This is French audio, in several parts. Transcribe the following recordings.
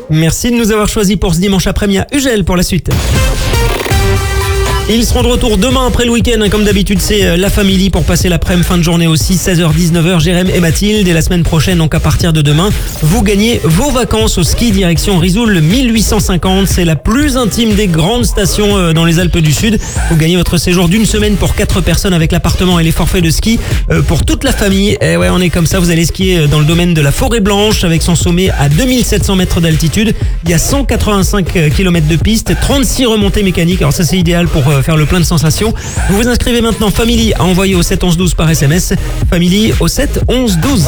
Merci de nous avoir choisis pour ce dimanche après-midi. Ugel pour la suite. Ils seront de retour demain après le week-end. Comme d'habitude, c'est la famille pour passer l'après-midi, fin de journée aussi, 16h-19h, Jérém et Mathilde. Et la semaine prochaine, donc à partir de demain, vous gagnez vos vacances au ski direction Risoul 1850. C'est la plus intime des grandes stations dans les Alpes du Sud. Vous gagnez votre séjour d'une semaine pour 4 personnes avec l'appartement et les forfaits de ski pour toute la famille. Et ouais, on est comme ça. Vous allez skier dans le domaine de la Forêt Blanche avec son sommet à 2700 mètres d'altitude. Il y a 185 km de piste, 36 remontées mécaniques. Alors ça, c'est idéal pour faire le plein de sensations. Vous vous inscrivez maintenant Family à envoyer au 7 11 12 par SMS. Family au 7 11 12.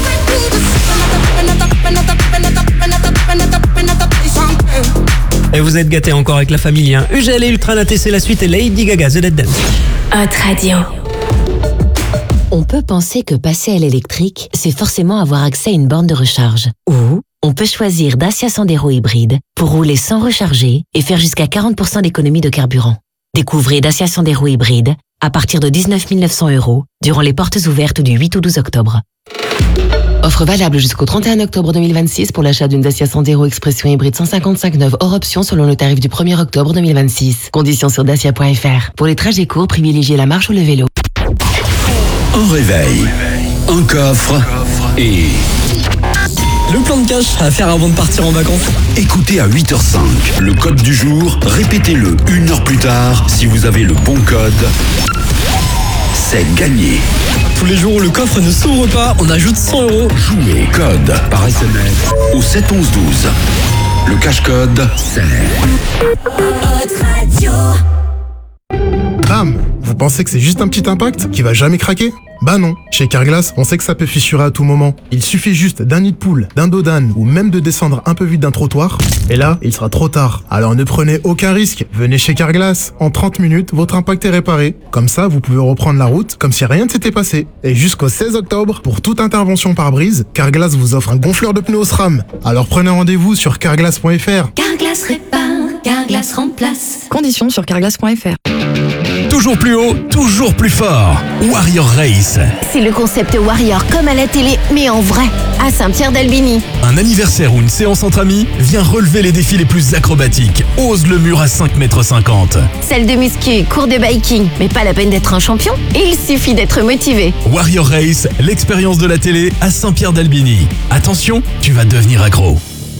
Et vous êtes gâtés encore avec la famille. Ugel et Ultranaté, c'est la suite et Lady Gaga, The Dead Dance. Hot Radio. On peut penser que passer à l'électrique, c'est forcément avoir accès à une borne de recharge. Ou on peut choisir Dacia Sandero hybride pour rouler sans recharger et faire jusqu'à 40% d'économie de carburant. Découvrez Dacia Sandero hybride à partir de 19 900 € durant les portes ouvertes du 8 au 12 octobre. Offre valable jusqu'au 31 octobre 2026 pour l'achat d'une Dacia Sandero Expression hybride 155 neuve hors option selon le tarif du 1er octobre 2026. Conditions sur dacia.fr. Pour les trajets courts, privilégiez la marche ou le vélo. Un réveil, un coffre et... le plan de cash à faire avant de partir en vacances. Écoutez à 8h05 le code du jour, répétez-le 1 heure plus tard. Si vous avez le bon code, c'est gagné. Tous les jours où le coffre ne s'ouvre pas, on ajoute 100 €. Jouez code par SMS au 7 11 12. Le cash code, c'est... Bam! Vous pensez que c'est juste un petit impact qui va jamais craquer? Bah non. Chez Carglass, on sait que ça peut fissurer à tout moment. Il suffit juste d'un nid de poule, d'un dos d'âne ou même de descendre un peu vite d'un trottoir. Et là, il sera trop tard. Alors ne prenez aucun risque. Venez chez Carglass. En 30 minutes, votre impact est réparé. Comme ça, vous pouvez reprendre la route comme si rien ne s'était passé. Et jusqu'au 16 octobre, pour toute intervention pare-brise, Carglass vous offre un gonfleur de pneus Osram. Alors prenez rendez-vous sur carglass.fr. Carglass répare, Carglass remplace. Conditions sur carglass.fr. Toujours plus haut, toujours plus fort. Warrior Race. C'est le concept Warrior comme à la télé, mais en vrai, à Saint-Pierre-d'Albigny. Un anniversaire ou une séance entre amis, viens relever les défis les plus acrobatiques. Ose le mur à 5,50 m. Salle de muscu, cours de biking, mais pas la peine d'être un champion, il suffit d'être motivé. Warrior Race, l'expérience de la télé à Saint-Pierre-d'Albigny. Attention, tu vas devenir accro.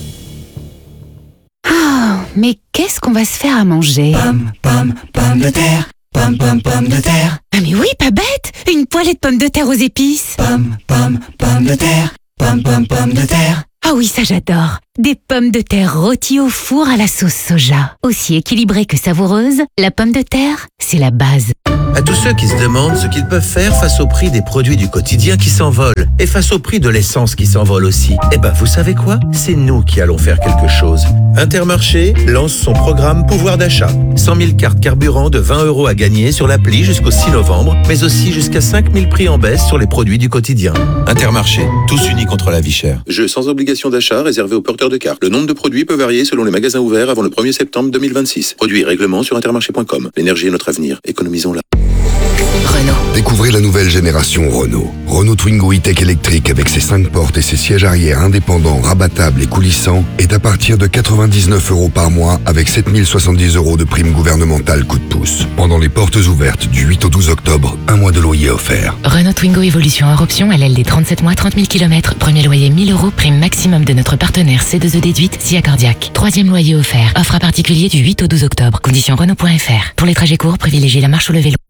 Mais qu'est-ce qu'on va se faire à manger? Pomme de terre. Pomme de terre. Ah mais oui, pas bête! Une poêlée de pommes de terre aux épices. Pomme de terre. Pomme de terre. Ah oui, ça j'adore. Des pommes de terre rôties au four à la sauce soja. Aussi équilibrée que savoureuse, la pomme de terre, c'est la base. À tous ceux qui se demandent ce qu'ils peuvent faire face au prix des produits du quotidien qui s'envolent et face au prix de l'essence qui s'envole aussi, eh ben vous savez quoi? C'est nous qui allons faire quelque chose. Intermarché lance son programme pouvoir d'achat. 100 000 cartes carburant de 20 € à gagner sur l'appli jusqu'au 6 novembre, mais aussi jusqu'à 5 000 prix en baisse sur les produits du quotidien. Intermarché, tous unis contre la vie chère. Jeu sans obligation d'achat réservé aux porteurs de cartes. Le nombre de produits peut varier selon les magasins ouverts avant le 1er septembre 2026. Produits et règlements sur intermarché.com. L'énergie est notre avenir. Économisons-la. Renault. Découvrez la nouvelle génération Renault. Renault Twingo E-Tech électrique avec ses 5 portes et ses sièges arrière indépendants, rabattables et coulissants est à partir de 99 € par mois avec 7070 € de prime gouvernementale coup de pouce. Pendant les portes ouvertes du 8 au 12 octobre, un mois de loyer offert. Renault Twingo Evolution hors option, LLD 37 mois, 30 000 km. Premier loyer 1000 €, prime maximum de notre partenaire C2E déduite, SIA Cardiaque. Troisième loyer offert. Offre à particulier du 8 au 12 octobre. Conditions Renault.fr. Pour les trajets courts, privilégiez la marche ou le vélo.